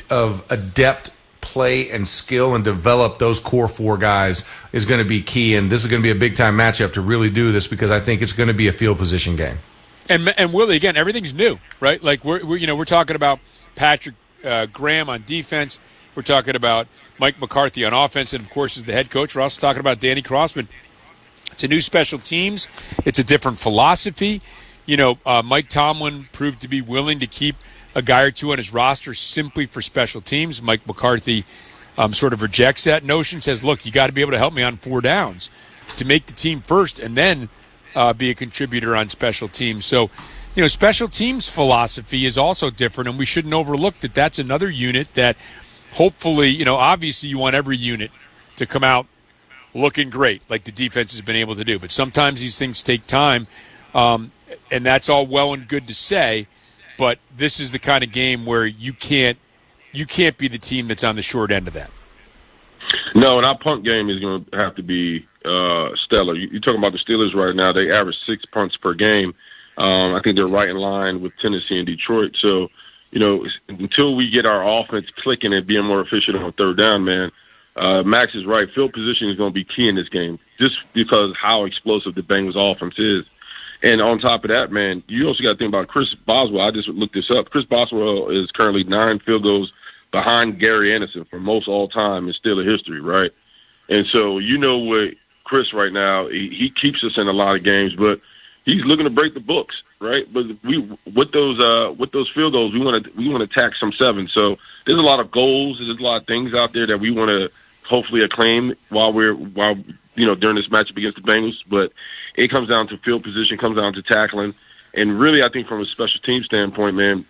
of adept play and skill and develop those core four guys is going to be key. And this is going to be a big-time matchup to really do this because I think it's going to be a field position game. And Willie, again, everything's new, right? Like we're talking about Patrick Graham on defense. We're talking about Mike McCarthy on offense, and of course, as the head coach, we're also talking about Danny Crossman. It's a new special teams. It's a different philosophy. Mike Tomlin proved to be willing to keep a guy or two on his roster simply for special teams. Mike McCarthy sort of rejects that notion, says, look, you got to be able to help me on 4 downs to make the team first and then be a contributor on special teams. So, special teams philosophy is also different, and we shouldn't overlook that that's another unit that hopefully, obviously you want every unit to come out looking great like the defense has been able to do. But sometimes these things take time, and that's all well and good to say, but this is the kind of game where you can't be the team that's on the short end of that. No, and our punt game is going to have to be stellar. You're talking about the Steelers right now. They average 6 punts per game. I think they're right in line with Tennessee and Detroit. So, until we get our offense clicking and being more efficient on 3rd down, man, Max is right. Field position is going to be key in this game just because how explosive the Bengals offense is. And on top of that, man, you also got to think about Chris Boswell. I just looked this up. Chris Boswell is currently 9 field goals behind Gary Anderson for most all time in Steeler history, right? And so what Chris right now, he keeps us in a lot of games, but he's looking to break the books, right? But with those field goals, we want to attack some 7. So there's a lot of goals, there's a lot of things out there that we want to hopefully acclaim while during this matchup against the Bengals. But it comes down to field position, comes down to tackling, and really I think from a special team standpoint, man,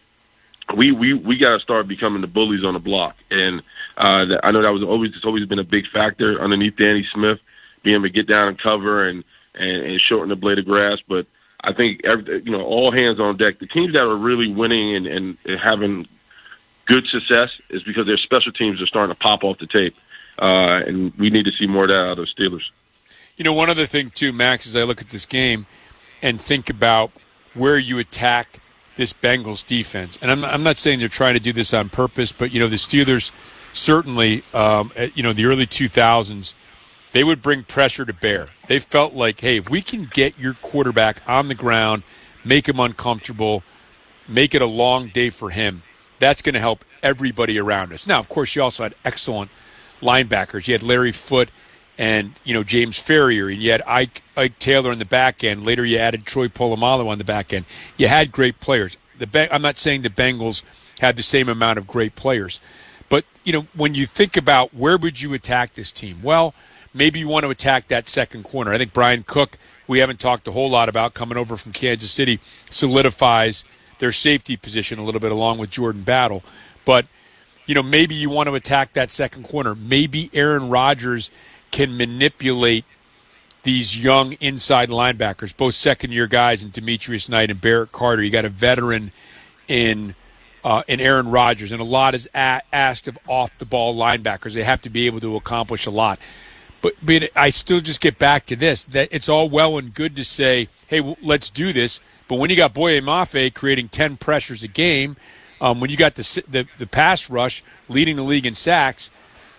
we got to start becoming the bullies on the block. And I know it's always been a big factor underneath Danny Smith, being able to get down and cover and shorten the blade of grass. But I think all hands on deck. The teams that are really winning and having good success is because their special teams are starting to pop off the tape. And we need to see more of that out of the Steelers. One other thing, too, Max, as I look at this game and think about where you attack this Bengals defense, and I'm not saying they're trying to do this on purpose, but, the Steelers certainly, the early 2000s, they would bring pressure to bear. They felt like, hey, if we can get your quarterback on the ground, make him uncomfortable, make it a long day for him, that's going to help everybody around us. Now, of course, you also had excellent linebackers. You had Larry Foote and, James Ferrier, and you had Ike Taylor on the back end. Later you added Troy Polamalu on the back end. You had great players. I'm not saying the Bengals had the same amount of great players. But, when you think about where would you attack this team, well, maybe you want to attack that second corner. I think Brian Cook, we haven't talked a whole lot about, coming over from Kansas City, solidifies their safety position a little bit along with Jordan Battle. But, maybe you want to attack that second corner. Maybe Aaron Rodgers can manipulate these young inside linebackers, both second-year guys in Demetrius Knight and Barrett Carter. You got a veteran in Aaron Rodgers, and a lot is asked of off-the-ball linebackers. They have to be able to accomplish a lot. But I still just get back to this, that it's all well and good to say, hey, let's do this. But when you got Boye Mafe creating 10 pressures a game, when you got the pass rush leading the league in sacks,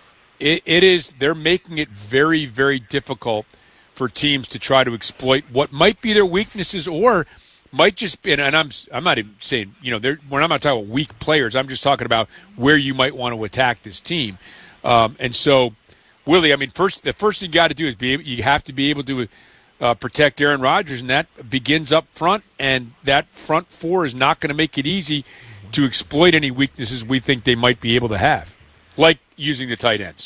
they're making it very, very difficult for teams to try to exploit what might be their weaknesses or might just be, and I'm not even saying, we're not talking about weak players. I'm just talking about where you might want to attack this team. And so, Willie, the first thing you got to do is you have to be able to protect Aaron Rodgers, and that begins up front, and that front four is not going to make it easy to exploit any weaknesses we think they might be able to have, like using the tight ends.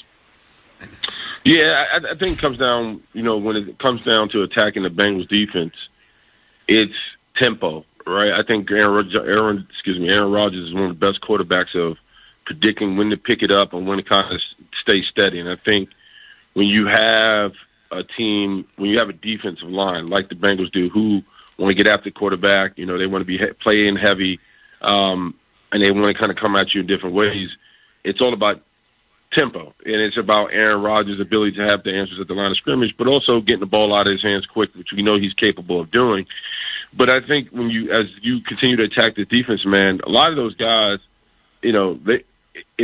Yeah, I think it comes down, when it comes down to attacking the Bengals defense, it's tempo, right? I think Aaron Rodgers is one of the best quarterbacks of predicting when to pick it up and when to kind of stay steady. And I think when you have a defensive line like the Bengals do, who want to get after the quarterback, they want to be playing heavy, and they want to kind of come at you in different ways. It's all about tempo, and it's about Aaron Rodgers' ability to have the answers at the line of scrimmage, but also getting the ball out of his hands quick, which we know he's capable of doing. But I think as you continue to attack the defense, man, a lot of those guys, if